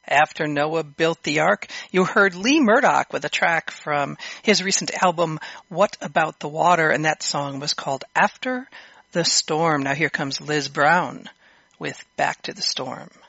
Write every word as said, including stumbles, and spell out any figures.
After Noah Built the Ark, you heard Lee Murdoch with a track from his recent album, What About the Water? And that song was called After the Storm. Now here comes Liz Brown with Back to the Storm.